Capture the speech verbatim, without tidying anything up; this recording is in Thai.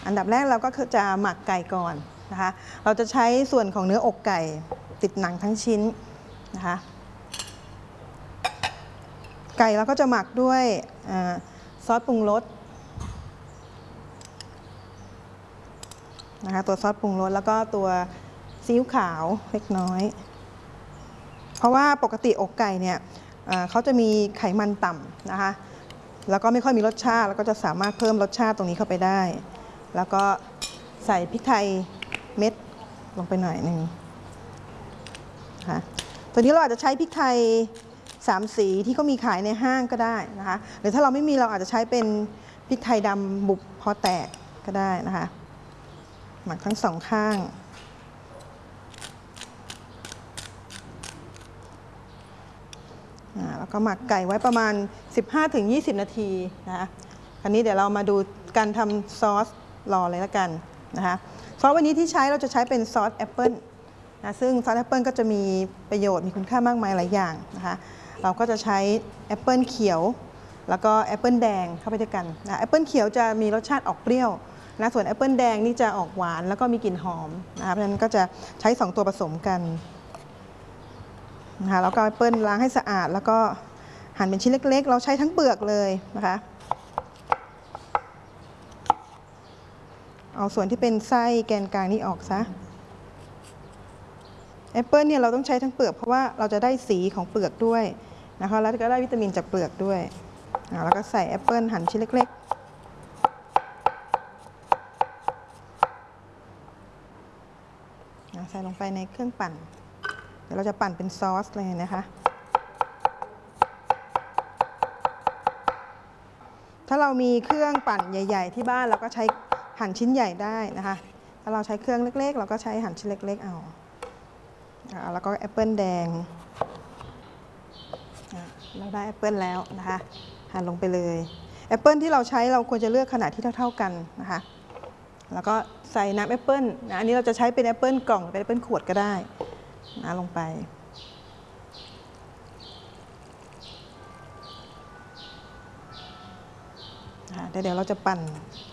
อันดับแรกเราก็จะหมักไก่ก่อนนะคะเราจะใช้ส่วนของเนื้ออกไก่ติดหนังทั้งชิ้นนะคะไก่เราก็จะหมักด้วยซอสปรุงรสนะคะตัวซอสปรุงรสแล้วก็ตัวซีอิ๊วขาวเล็กน้อยเพราะว่าปกติอกไก่เนี่ยเขาจะมีไขมันต่ำนะคะแล้วก็ไม่ค่อยมีรสชาติแล้วก็จะสามารถเพิ่มรสชาติตรงนี้เข้าไปได้แล้วก็ใส่พริกไทยเม็ดลงไปหน่อยหนึ่งนะคะตัวนี้เราอาจจะใช้พริกไทยสามสีที่เขามีขายในห้างก็ได้นะคะหรือถ้าเราไม่มีเราอาจจะใช้เป็นพริกไทยดำบุบพอแตกก็ได้นะคะหมักทั้งสองข้างแล้วก็หมักไก่ไว้ประมาณ สิบห้าถึงยี่สิบ นาทีนะคะคราวนี้เดี๋ยวเรามาดูการทำซอสรอเลยละกันนะคะซอสวันนี้ที่ใช้เราจะใช้เป็นซอสแอปเปิลนะซึ่งซอสแอปเปิลก็จะมีประโยชน์มีคุณค่ามากมายหลายอย่างนะคะเราก็จะใช้แอปเปิลเขียวแล้วก็แอปเปิลแดงเข้าไปด้วยกันนะแอปเปิลเขียวจะมีรสชาติออกเปรี้ยวนะส่วนแอปเปิลแดงนี่จะออกหวานแล้วก็มีกลิ่นหอมนะคะเพราะฉะนั้นก็จะใช้สองตัวผสมกันนะคะแล้วก็แอปเปิลล้างให้สะอาดแล้วก็หั่นเป็นชิ้นเล็กๆเราใช้ทั้งเปลือกเลยนะคะเอาส่วนที่เป็นไส้แกนกลางนี่ออกซะแอปเปิลเนี่ยเราต้องใช้ทั้งเปลือกเพราะว่าเราจะได้สีของเปลือกด้วยนะคะแล้วก็ได้วิตามินจากเปลือกด้วยแล้วก็ใส่แอปเปิลหั่นชิ้นเล็กๆใส่ลงไปในเครื่องปั่นเดี๋ยวเราจะปั่นเป็นซอสเลยนะคะถ้าเรามีเครื่องปั่นใหญ่ๆที่บ้านเราก็ใช้หั่นชิ้นใหญ่ได้นะคะถ้าเราใช้เครื่องเล็กๆเราก็ใช้หั่นชิ้นเล็กๆเอาแล้วก็แอปเปิลแดงเราได้แอปเปิลแล้วนะคะหั่นลงไปเลยแอปเปิลที่เราใช้เราควรจะเลือกขนาดที่เท่าๆกันนะคะแล้วก็ใส่น้ำแอปเปิลนะอันนี้เราจะใช้เป็นแอปเปิลกล่องเป็นแอปเปิลขวดก็ได้นะลงไปเดี๋ยวเราจะปั่น